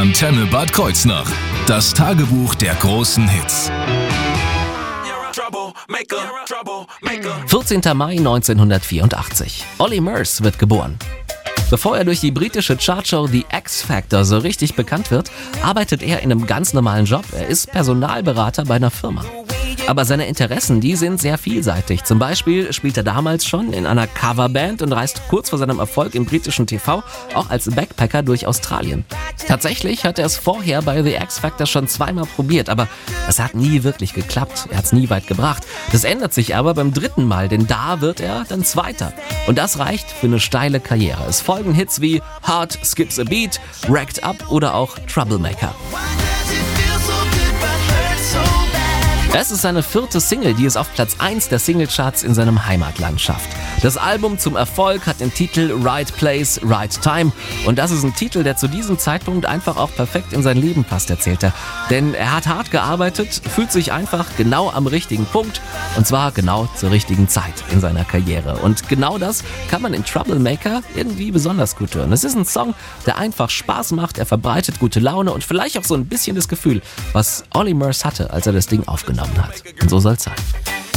Antenne Bad Kreuznach. Das Tagebuch der großen Hits. 14. Mai 1984. Olly Murs wird geboren. Bevor er durch die britische Chartshow The X Factor so richtig bekannt wird, arbeitet er in einem ganz normalen Job. Er ist Personalberater bei einer Firma. Aber seine Interessen, die sind sehr vielseitig. Zum Beispiel spielt er damals schon in einer Coverband und reist kurz vor seinem Erfolg im britischen TV auch als Backpacker durch Australien. Tatsächlich hat er es vorher bei The X Factor schon zweimal probiert, aber es hat nie wirklich geklappt. Er hat es nie weit gebracht. Das ändert sich aber beim dritten Mal, denn da wird er dann Zweiter. Und das reicht für eine steile Karriere. Es folgen Hits wie Heart Skips a Beat, Wracked Up oder auch Troublemaker. Es ist seine 4. Single, die es auf Platz 1 der Singlecharts in seinem Heimatland schafft. Das Album zum Erfolg hat den Titel Right Place, Right Time. Und das ist ein Titel, der zu diesem Zeitpunkt einfach auch perfekt in sein Leben passt, erzählt er. Denn er hat hart gearbeitet, fühlt sich einfach genau am richtigen Punkt. Und zwar genau zur richtigen Zeit in seiner Karriere. Und genau das kann man in Troublemaker irgendwie besonders gut hören. Es ist ein Song, der einfach Spaß macht, er verbreitet gute Laune und vielleicht auch so ein bisschen das Gefühl, was Olly Murs hatte, als er das Ding aufgenommen hat. Und so soll's sein.